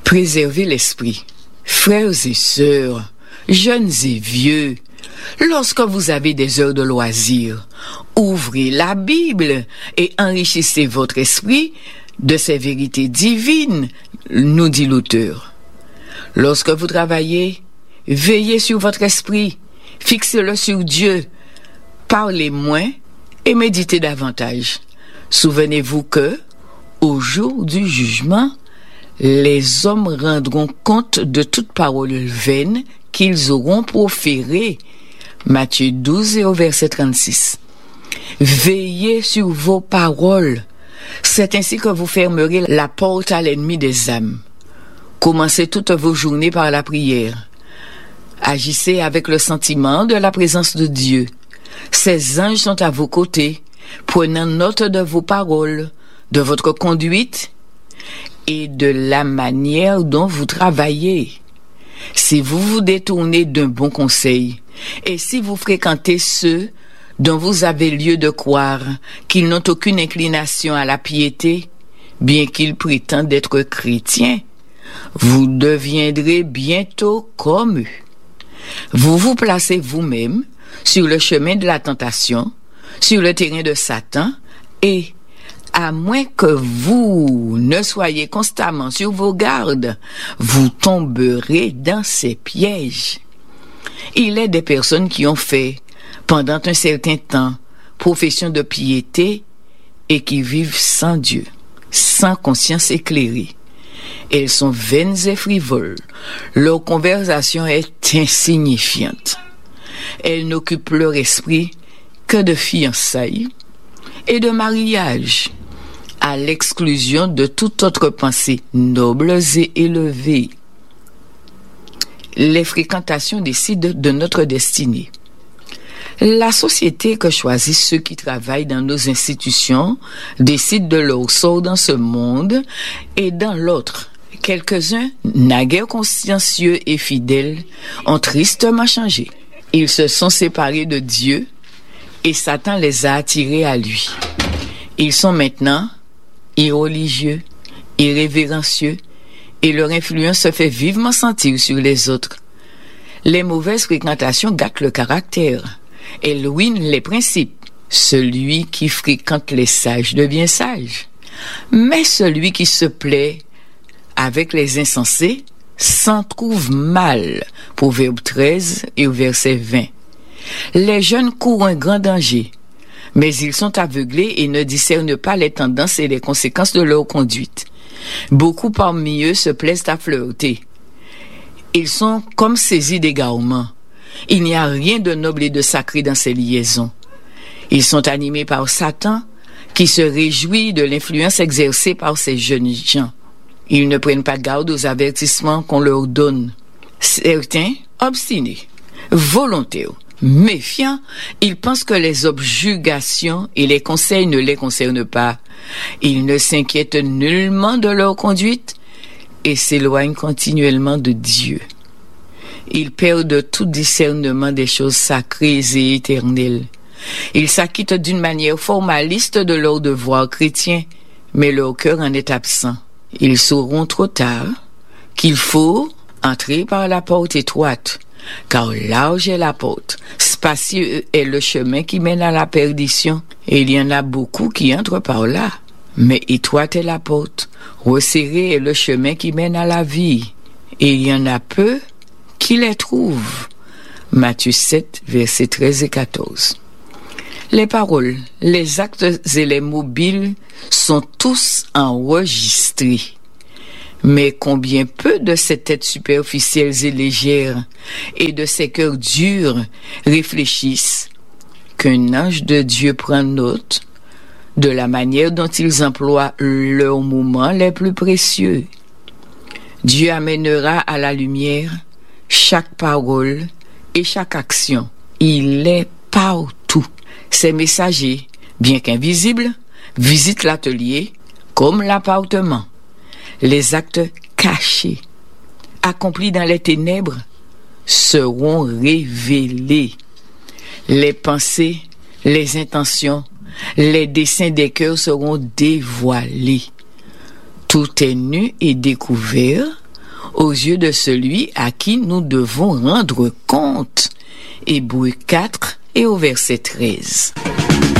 Préservez l'esprit. Frères et sœurs, jeunes et vieux, lorsque vous avez des heures de loisirs, ouvrez la Bible et enrichissez votre esprit de ces vérités divines, nous dit l'auteur. Lorsque vous travaillez, veillez sur votre esprit, fixez-le sur Dieu, parlez moins et méditez davantage. Souvenez-vous que, au jour du jugement, les hommes rendront compte de toute parole vaine qu'ils auront proférée. Matthieu 12 et au verset 36. Veillez sur vos paroles. C'est ainsi que vous fermerez la porte à l'ennemi des âmes. Commencez toutes vos journées par la prière. Agissez avec le sentiment de la présence de Dieu. Ses anges sont à vos côtés, prenant note de vos paroles, de votre conduite et de la manière dont vous travaillez. Si vous vous détournez d'un bon conseil, et si vous fréquentez ceux dont vous avez lieu de croire qu'ils n'ont aucune inclination à la piété, bien qu'ils prétendent être chrétiens, vous deviendrez bientôt comme eux. Vous vous placez vous-même sur le chemin de la tentation, sur le terrain de Satan, et à moins que vous ne soyez constamment sur vos gardes, vous tomberez dans ces pièges. Il est des personnes qui ont fait, pendant un certain temps, profession de piété et qui vivent sans Dieu, sans conscience éclairée. Elles sont vaines et frivoles. Leur conversation est insignifiante. Elles n'occupent leur esprit que de fiançailles et de mariage, à l'exclusion de toute autre pensée nobles et élevée. Les fréquentations décident de notre destinée. La société que choisissent ceux qui travaillent dans nos institutions décide de leur sort dans ce monde et dans l'autre. Quelques-uns, naguère consciencieux et fidèles, ont tristement changé. Ils se sont séparés de Dieu et Satan les a attirés à lui. Ils sont maintenant irreligieux, irrévérencieux, et leur influence se fait vivement sentir sur les autres. Les mauvaises fréquentations gâtent le caractère, elles ruinent les principes. Celui qui fréquente les sages devient sage, mais celui qui se plaît avec les insensés s'en trouve mal. Proverbe 13 et au verset 20. Les jeunes courent un grand danger, mais ils sont aveuglés et ne discernent pas les tendances et les conséquences de leur conduite. Beaucoup parmi eux se plaisent à flirter. Ils sont comme saisis d'égarement. Il n'y a rien de noble et de sacré dans ces liaisons. Ils sont animés par Satan, qui se réjouit de l'influence exercée par ces jeunes gens. Ils ne prennent pas garde aux avertissements qu'on leur donne. Certains, obstinés, volontaires, méfiants, ils pensent que les objurgations et les conseils ne les concernent pas. Ils ne s'inquiètent nullement de leur conduite et s'éloignent continuellement de Dieu. Ils perdent tout discernement des choses sacrées et éternelles. Ils s'acquittent d'une manière formaliste de leur devoir chrétien, mais leur cœur en est absent. Ils sauront trop tard qu'il faut entrer par la porte étroite, car large est la porte, spacieux est le chemin qui mène à la perdition, et il y en a beaucoup qui entrent par là. Mais étroite est la porte, resserré est le chemin qui mène à la vie, et il y en a peu qui les trouvent. Matthieu 7, versets 13 et 14. Les paroles, les actes et les mobiles sont tous enregistrés. Mais combien peu de ces têtes superficielles et légères et de ces cœurs durs réfléchissent qu'un ange de Dieu prend note de la manière dont ils emploient leurs moments les plus précieux. Dieu amènera à la lumière chaque parole et chaque action. Il est partout. Ces messagers, bien qu'invisibles, visitent l'atelier comme l'appartement. Les actes cachés, accomplis dans les ténèbres, seront révélés. Les pensées, les intentions, les desseins des cœurs seront dévoilés. Tout est nu et découvert aux yeux de celui à qui nous devons rendre compte. Hébreux 4 et au verset 13.